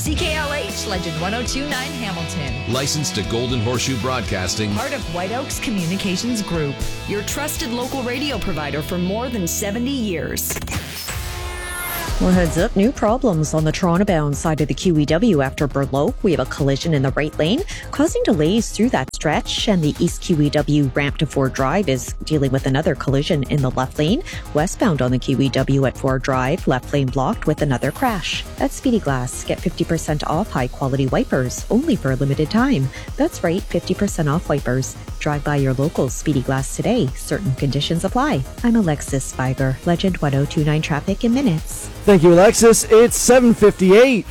CKLH Legend 1029 Hamilton. Licensed to Golden Horseshoe Broadcasting. Part of White Oaks Communications Group. Your trusted local radio provider for more than 70 years. Well, heads up, new problems on the Toronto-bound side of the QEW after Burloak. We have a collision in the right lane, causing delays through that stretch, and the East QEW ramp to Ford Drive is dealing with another collision in the left lane. Westbound on the QEW at Ford Drive, left lane blocked with another crash. At Speedy Glass, get 50% off high-quality wipers, only for a limited time. That's right, 50% off wipers. Drive by your local Speedy Glass today. Certain conditions apply. I'm Alexis Spiger, Legend 1029 traffic in minutes. Thank you, Alexis. It's 7:58.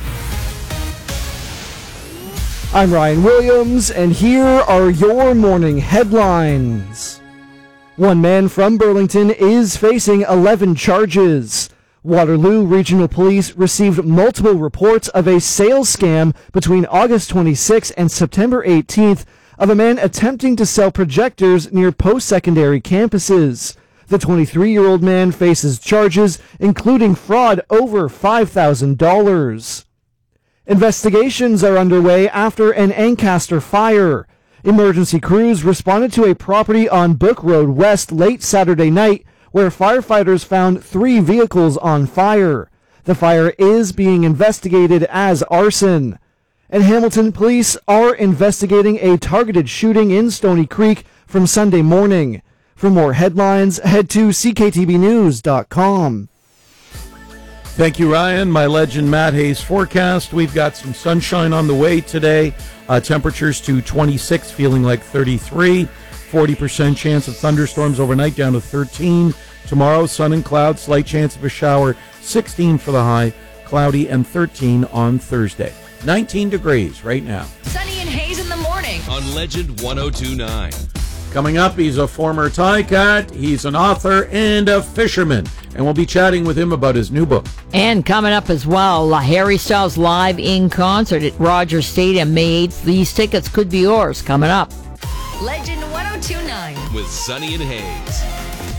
I'm Ryan Williams, and here are your morning headlines. One man from Burlington is facing 11 charges. Waterloo Regional Police received multiple reports of a sales scam between August 26th and September 18th of a man attempting to sell projectors near post-secondary campuses. The 23-year-old man faces charges, including fraud over $5,000. Investigations are underway after an Ancaster fire. Emergency crews responded to a property on Book Road West late Saturday night, where firefighters found 3 vehicles on fire. The fire is being investigated as arson. And Hamilton police are investigating a targeted shooting in Stony Creek from Sunday morning. For more headlines, head to cktbnews.com. Thank you, Ryan. My Legend Matt Hayes forecast. We've got some sunshine on the way today. Temperatures to 26, feeling like 33. 40% chance of thunderstorms overnight, down to 13. Tomorrow, sun and clouds, slight chance of a shower. 16 for the high, cloudy, and 13 on Thursday. 19 degrees right now. Sunny and Hayes in the morning. On Legend 1029. Coming up, he's a former Ticats, he's an author and a fisherman, and we'll be chatting with him about his new book. And coming up as well, Harry Styles live in concert at Rogers Stadium May 8th. These tickets could be yours coming up. Legend 1029. With Sunny and Hayes.